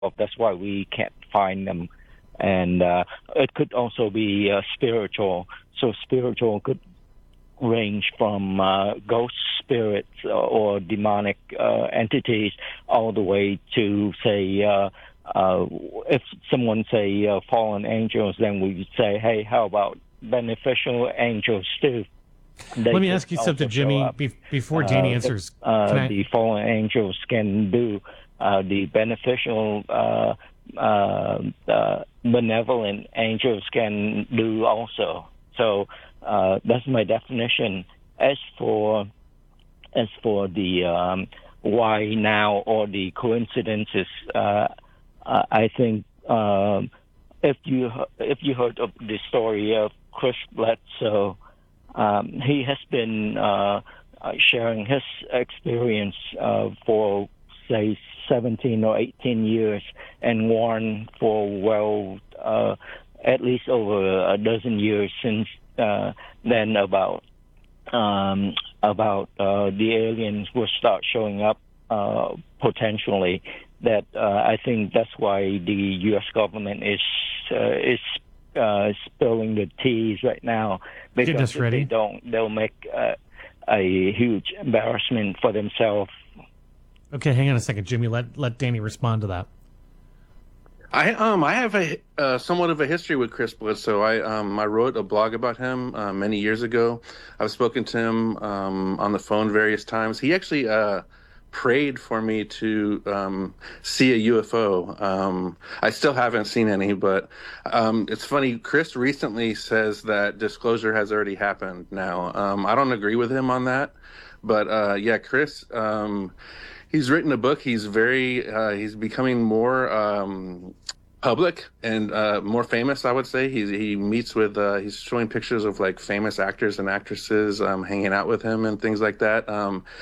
That's why we can't find them. And it could also be spiritual. So spiritual could range from ghost spirits or demonic entities all the way to, say, if someone say fallen angels, then we would say, hey, how about beneficial angels too? They Let me could ask you also something, show Jimmy, up. before Danny answers. Can I? The fallen angels can do the beneficial, benevolent angels can do also. So that's my definition. As for the why now or the coincidences, I think if you heard of the story of Chris Bledsoe, he has been sharing his experience for, say, 17 or 18 years and warned for, at least over a dozen years since then about the aliens will start showing up potentially. That I think that's why the U.S. government is spilling the teas right now, because if they don't, they'll make a huge embarrassment for themselves. Okay, hang on a second, Jimmy. Let Danny respond to that. I have a somewhat of a history with Chris Bledsoe. I wrote a blog about him many years ago. I've spoken to him on the phone various times. He actually prayed for me to see a UFO. I still haven't seen any, but it's funny. Chris recently says that disclosure has already happened now. I don't agree with him on that, but yeah, Chris. He's written a book. He's becoming more public and more famous, I would say. He meets with, he's showing pictures of like famous actors and actresses hanging out with him and things like that.